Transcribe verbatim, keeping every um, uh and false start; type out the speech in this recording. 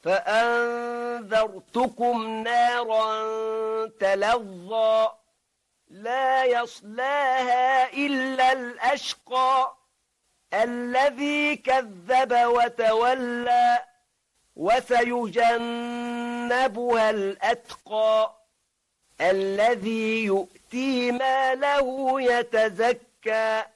فأنذرتكم نارا تلظى لا يصلاها إلا الأشقى الذي كذب وتولى وسيجنبها الأتقى الذي يؤتي ماله يتزكى